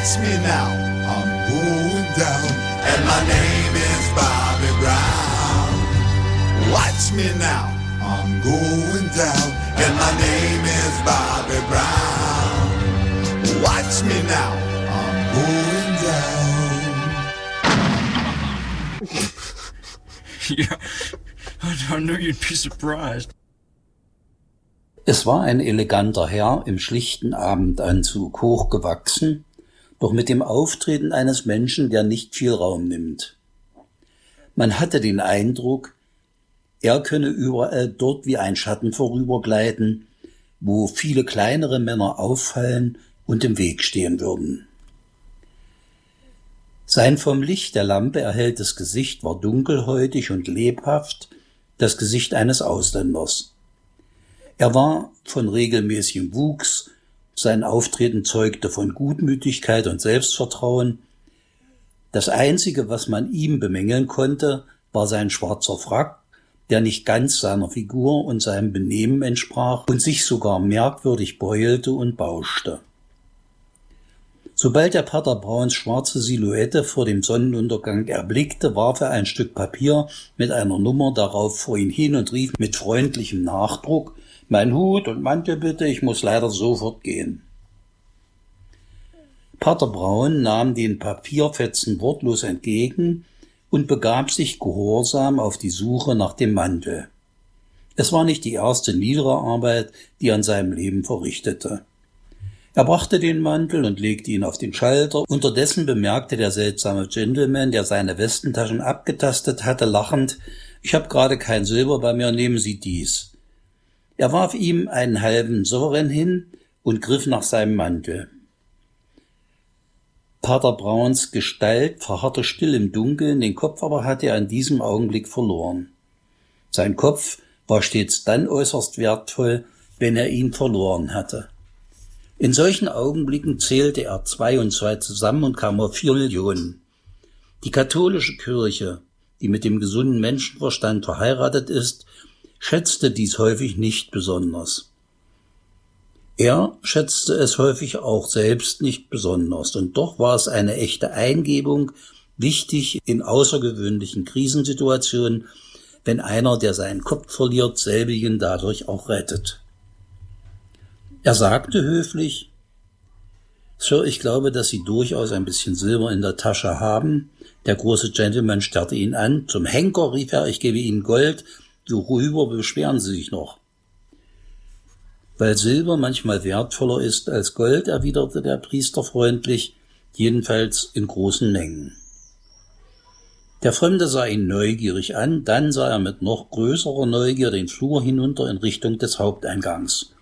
Watch me now, I'm going down, and my name is Bobby Brown. Watch me now, I'm going down, and my name is Bobby Brown. Watch me now, I'm going down. Yeah, I knew you'd be surprised. Es war ein eleganter Herr im schlichten Abendanzug, hochgewachsen, doch mit dem Auftreten eines Menschen, der nicht viel Raum nimmt. Man hatte den Eindruck, er könne überall dort wie ein Schatten vorübergleiten, wo viele kleinere Männer auffallen und im Weg stehen würden. Sein vom Licht der Lampe erhelltes Gesicht war dunkelhäutig und lebhaft, das Gesicht eines Ausländers. Er war von regelmäßigem Wuchs, sein Auftreten zeugte von Gutmütigkeit und Selbstvertrauen. Das Einzige, was man ihm bemängeln konnte, war sein schwarzer Frack, der nicht ganz seiner Figur und seinem Benehmen entsprach und sich sogar merkwürdig beulte und bauschte. Sobald der Pater Browns schwarze Silhouette vor dem Sonnenuntergang erblickte, warf er ein Stück Papier mit einer Nummer darauf vor ihn hin und rief mit freundlichem Nachdruck: »Mein Hut und Mantel bitte, ich muss leider sofort gehen.« Pater Brown nahm den Papierfetzen wortlos entgegen und begab sich gehorsam auf die Suche nach dem Mantel. Es war nicht die erste niedere Arbeit, die er in seinem Leben verrichtete. Er brachte den Mantel und legte ihn auf den Schalter. Unterdessen bemerkte der seltsame Gentleman, der seine Westentaschen abgetastet hatte, lachend: »Ich habe gerade kein Silber bei mir, nehmen Sie dies.« Er warf ihm einen halben Sovereign hin und griff nach seinem Mantel. Pater Browns Gestalt verharrte still im Dunkeln, den Kopf aber hatte er in diesem Augenblick verloren. Sein Kopf war stets dann äußerst wertvoll, wenn er ihn verloren hatte. In solchen Augenblicken zählte er 2 und 2 zusammen und kam auf 4 Millionen. Die katholische Kirche, die mit dem gesunden Menschenverstand verheiratet ist, schätzte dies häufig nicht besonders. Er schätzte es häufig auch selbst nicht besonders, und doch war es eine echte Eingebung, wichtig in außergewöhnlichen Krisensituationen, wenn einer, der seinen Kopf verliert, selbigen dadurch auch rettet. Er sagte höflich: »Sir, ich glaube, dass Sie durchaus ein bisschen Silber in der Tasche haben.« Der große Gentleman starrte ihn an. »Zum Henker«, rief er, »ich gebe Ihnen Gold. Worüber beschweren Sie sich noch?« »Weil Silber manchmal wertvoller ist als Gold«, erwiderte der Priester freundlich, »jedenfalls in großen Mengen.« Der Fremde sah ihn neugierig an, dann sah er mit noch größerer Neugier den Flur hinunter in Richtung des Haupteingangs.